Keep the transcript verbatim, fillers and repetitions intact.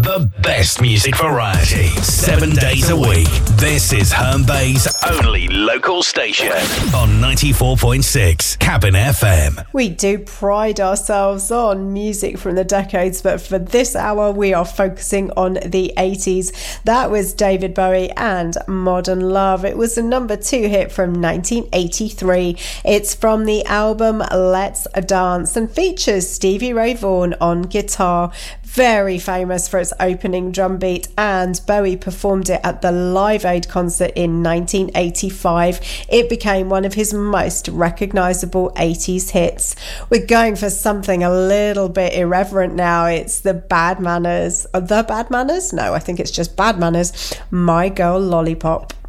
The best music variety, seven days a week. This is Herne Bay's only local station on ninety-four point six Cabin F M. We do pride ourselves on music from the decades, but for this hour we are focusing on the eighties. That was David Bowie and Modern Love. It was a number two hit from nineteen eighty-three. It's from the album Let's Dance and features Stevie Ray Vaughan on guitar. Very famous for its opening drum beat, and Bowie performed it at the Live Aid concert in nineteen eighty-five. It became one of his most recognisable eighties hits. We're going for something a little bit irreverent now. It's the Bad Manners. The Bad Manners? No, I think it's just Bad Manners. My Girl Lollipop.